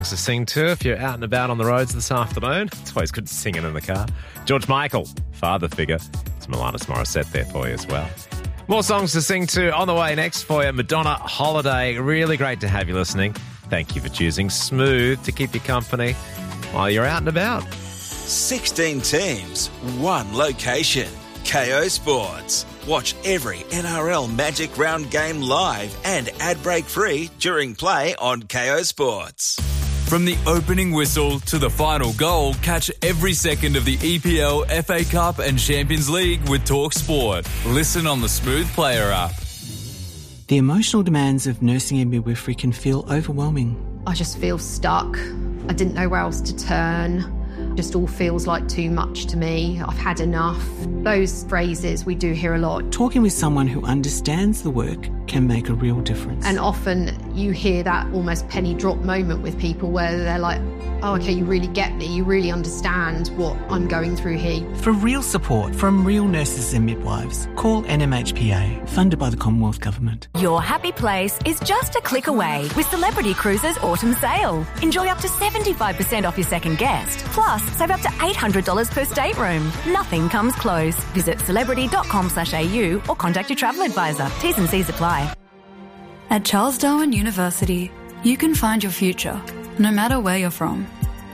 To sing to if you're out and about on the roads this afternoon. It's always good singing in the car. George Michael, father figure. It's Alanis Morissette there for you as well. More songs to sing to on the way next for you. Madonna, Holiday. Really great to have you listening. Thank you for choosing Smooth to keep you company while you're out and about. 16 teams, one location. KO Sports. Watch every NRL Magic Round game live and ad break free during play on KO Sports. From the opening whistle to the final goal, catch every second of the EPL, FA Cup and Champions League with Talk Sport. Listen on the Smooth Player app. The emotional demands of nursing and midwifery can feel overwhelming. I just feel stuck. I didn't know where else to turn. Just all feels like too much to me. I've had enough. Those phrases we do hear a lot. Talking with someone who understands the work can make a real difference. And often you hear that almost penny drop moment with people where they're like, oh, okay, you really get me. You really understand what I'm going through here. For real support from real nurses and midwives, call NMHPA, funded by the Commonwealth Government. Your happy place is just a click away with Celebrity Cruises Autumn Sale. Enjoy up to 75% off your second guest. Plus, save up to $800 per stateroom. Nothing comes close. Visit celebrity.com.au or contact your travel advisor. T's and C's apply. At Charles Darwin University, you can find your future, no matter where you're from.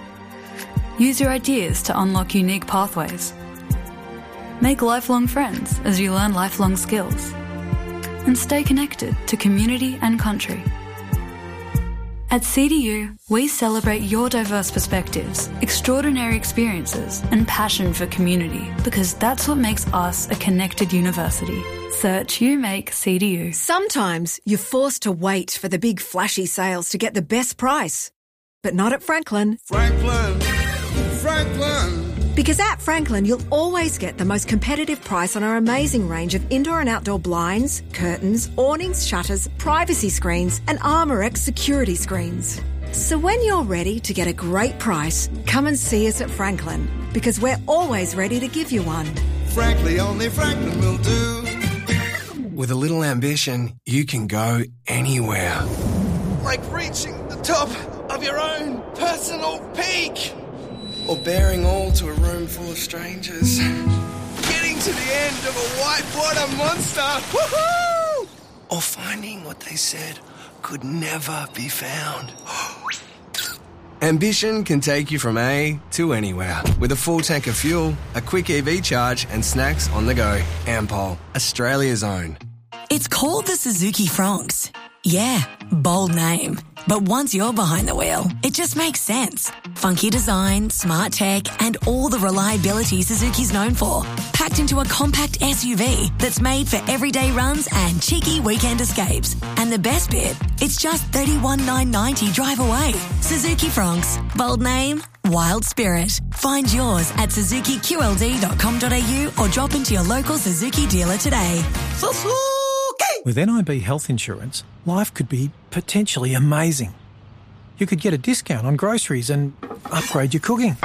Use your ideas to unlock unique pathways. Make lifelong friends as you learn lifelong skills. And stay connected to community and country. At CDU, we celebrate your diverse perspectives, extraordinary experiences, and passion for community, because that's what makes us a connected university. Search UMake CDU. Sometimes you're forced to wait for the big flashy sales to get the best price. But not at Franklin. Franklin. Because at Franklin, you'll always get the most competitive price on our amazing range of indoor and outdoor blinds, curtains, awnings, shutters, privacy screens, and ArmorX security screens. So when you're ready to get a great price, come and see us at Franklin, because we're always ready to give you one. Frankly, only Franklin will do. With a little ambition, you can go anywhere. Like reaching the top of your own personal peak. Or bearing all to a room full of strangers. Getting to the end of a whitewater monster. Woohoo! Or finding what they said could never be found. Ambition can take you from A to anywhere. With a full tank of fuel, a quick EV charge, and snacks on the go. Ampol, Australia's own. It's called the Suzuki Fronx. Yeah, bold name. But once you're behind the wheel, it just makes sense. Funky design, smart tech, and all the reliability Suzuki's known for. Packed into a compact SUV that's made for everyday runs and cheeky weekend escapes. And the best bit, it's just $31,990 drive away. Suzuki Fronx. Bold name, wild spirit. Find yours at suzukiqld.com.au or drop into your local Suzuki dealer today. Suzuki! With NIB Health Insurance, life could be potentially amazing. You could get a discount on groceries and upgrade your cooking.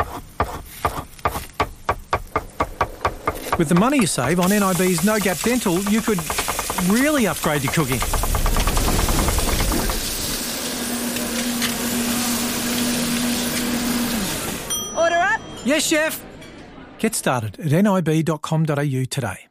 With the money you save on NIB's No Gap Dental, you could really upgrade your cooking. Order up? Yes, chef. Get started at nib.com.au today.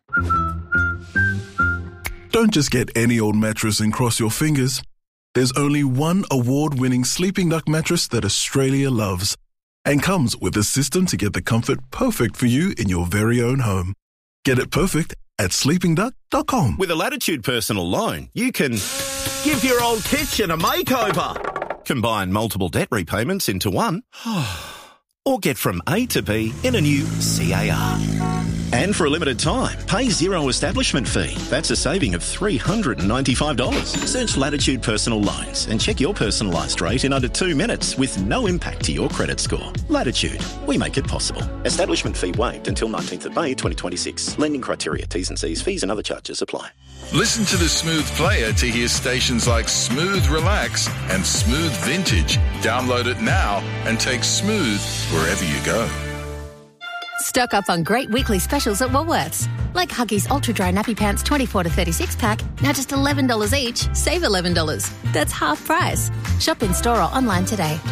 Don't just get any old mattress and cross your fingers. There's only one award-winning Sleeping Duck mattress that Australia loves and comes with a system to get the comfort perfect for you in your very own home. Get it perfect at sleepingduck.com. With a Latitude personal loan, you can give your old kitchen a makeover, combine multiple debt repayments into one, or get from A to B in a new CAR. And for a limited time, pay zero establishment fee. That's a saving of $395. Search Latitude Personal Loans and check your personalised rate in under 2 minutes with no impact to your credit score. Latitude. We make it possible. Establishment fee waived until 19th of May 2026. Lending criteria, T's and C's, fees and other charges apply. Listen to the Smooth Player to hear stations like Smooth Relax and Smooth Vintage. Download it now and take Smooth wherever you go. Stock up on great weekly specials at Woolworths. Like Huggies Ultra Dry Nappy Pants 24 to 36 pack, now just $11 each, save $11. That's half price. Shop in store or online today.